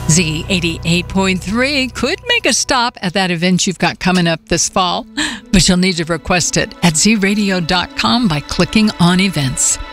Z88.3 could make a stop at that event you've got coming up this fall, but you'll need to request it at zradio.com by clicking on events.